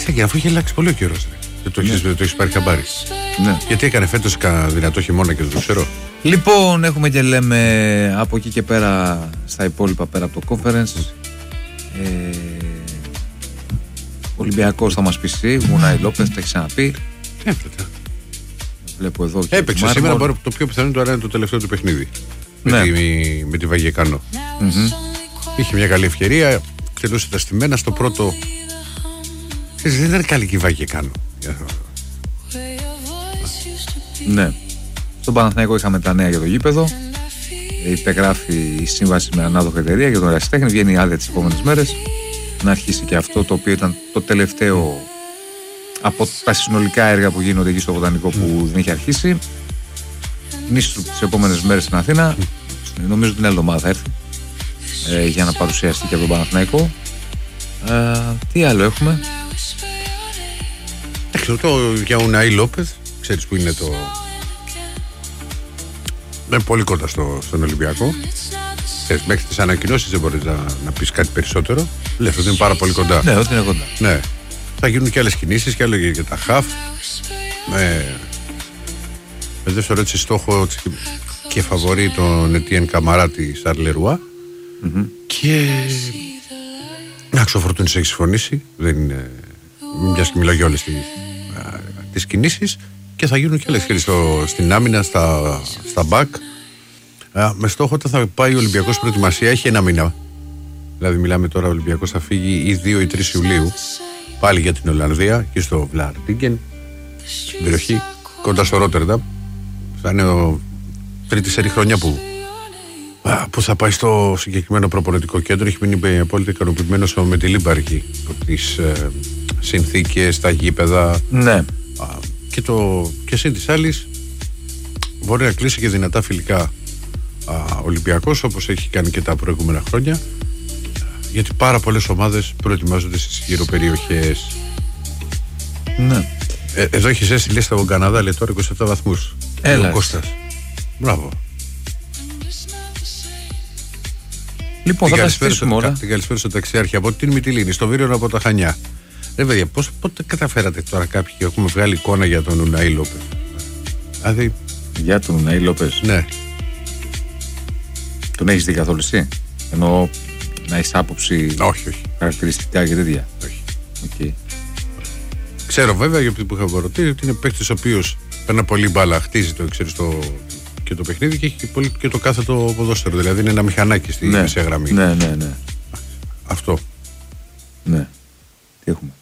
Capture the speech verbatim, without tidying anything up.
Και αφού είχε αλλάξει πολύ ο καιρός. Δεν το έχεις, ναι. το έχεις πάρει χαμπάρι. Ναι. Γιατί έκανε φέτος κανένα δυνατό χειμώνα και δεν το ξέρω. Λοιπόν, έχουμε και λέμε από εκεί και πέρα στα υπόλοιπα πέρα από το conference. Ε, ο Ολυμπιακός θα μας πει εσύ, Μουνάι Λόπεθ, τα έχει ξαναπεί. Έπρεπε. Βλέπω εδώ και έπαιξε σήμερα, μπορεί, το πιο πιθανό τώρα είναι το τελευταίο του παιχνίδι. Ναι. Με, τη, με τη Βαγεκάνο. Mm-hmm. Είχε μια καλή ευκαιρία, εκτελούσε τα στημένα στο πρώτο. Ξέρεις, δεν ήταν καλή και η Βαγεκάνο. Ναι. Στον Παναθηναϊκό είχαμε τα νέα για το γήπεδο. Υπεγράφει η σύμβαση με ανάδοχη εταιρεία για τον ερασιτέχνη. Βγαίνει η άδεια τις επόμενες μέρες. Να αρχίσει και αυτό το οποίο ήταν το τελευταίο από τα συνολικά έργα που γίνονται εκεί στο Βοτανικό που mm. δεν είχε αρχίσει. Νίστου τις επόμενες μέρες στην Αθήνα. Νομίζω την άλλη εβδομάδα θα έρθει ε, για να παρουσιαστεί και από τον Παναθηναϊκό. Ε, τι άλλο έχουμε? Το για Ουνάι Λόπεθ, ξέρεις που είναι το. Δεν είναι πολύ κοντά στο, στον Ολυμπιακό. Ξέρεις, μέχρι τις ανακοινώσεις δεν μπορείς να, να πεις κάτι περισσότερο. Λες ότι είναι πάρα πολύ κοντά. Ναι, ότι είναι κοντά. Ναι. Θα γίνουν και άλλες κινήσεις και άλλο για τα χαφ. Με, με δεύτερο έτσι στόχο και φαβορεί τον Ετιέν Καμαρά τη Σαρλερουά. Mm-hmm. Και να Φορτούνης έχει συμφωνήσει. Δεν είναι. Μιας και μιλάω για όλες τις, τις κινήσεις. Και θα γίνουν και άλλες κινήσεις στην άμυνα, στα, στα μπακ. Με στόχο όταν θα πάει ο Ολυμπιακός προετοιμασία, έχει ένα μήνα. Δηλαδή, μιλάμε τώρα, ο Ολυμπιακός θα φύγει ή δύο ή τρεις Ιουλίου. Πάλι για την Ολλανδία και στο Βλάρντιγκεν, στην περιοχή κοντά στο Ρότερνταμ. Θα είναι ο τρίτη σερή χρονιά που, που θα πάει στο συγκεκριμένο προπονητικό κέντρο. Έχει μείνει απόλυτα ικανοποιημένος με τη Λίμπαρκη. Τις ε, συνθήκες, τα γήπεδα. Ναι. Α, και, το, και συν της άλλης μπορεί να κλείσει και δυνατά φιλικά ο Ολυμπιακός, όπως έχει κάνει και τα προηγούμενα χρόνια. Γιατί πάρα πολλές ομάδες προετοιμάζονται στις γύρω περιοχές. Ναι. Ε, εδώ έχει ζέστη λίστα από τον Καναδά, λέει τώρα είκοσι επτά βαθμούς. Έλα. Ο Κώστας. Μπράβο. Λοιπόν, την θα τα συζητήσουμε όλα. Την καλησπέρα στο ταξιάρχη από την Μυτιλήνη, στο Βύριο από τα Χανιά. Ρε παιδιά, πώς, πότε καταφέρατε τώρα κάποιοι και έχουμε βγάλει εικόνα για τον Ουνάι Λόπεθ? Δηλαδή... Για τον Ουνάι Λόπεθ. Ναι. Τον έχεις δει καθόλου εσύ? Ενώ να έχεις άποψη, όχι, όχι. χαρακτηριστικά και τέτοια? Όχι. Okay. Ξέρω βέβαια, γιατί που είχα ρωτήσει, ότι είναι παίκτης ο οποίος παίρνει πολύ μπάλα, χτίζει το, ξέρεις, το, και το παιχνίδι και έχει πολύ και το κάθετο ποδόσφαιρο. Δηλαδή είναι ένα μηχανάκι στη ναι. μεσαία γραμμή. Ναι, ναι, ναι. Αυτό. Ναι. Τι έχουμε?